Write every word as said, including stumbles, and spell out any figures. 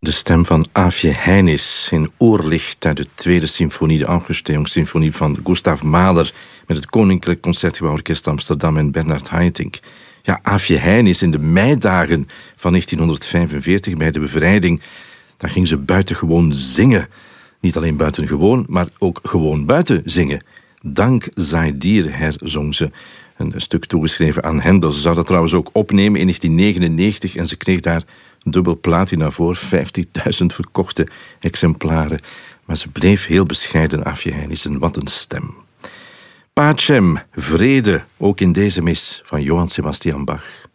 De stem van Aafje Heinis in Oorlicht uit de tweede symfonie, de Augustijn-symfonie van Gustav Mahler, met het Koninklijk Concertgebouworkest Amsterdam en Bernard Haitink. Ja, Aafje Heinis in de meidagen van negentienhonderdvijfenveertig bij de bevrijding, dan ging ze buitengewoon zingen. Niet alleen buitengewoon, maar ook gewoon buiten zingen. Dank zij dir, herzong ze. Een stuk toegeschreven aan Hendel. Ze zou dat trouwens ook opnemen in negentien negenennegentig en ze kreeg daar dubbel platina voor, vijftigduizend verkochte exemplaren. Maar ze bleef heel bescheiden, Aafje Heinis, en wat een stem. Pacem, vrede, ook in deze mis van Johann Sebastian Bach.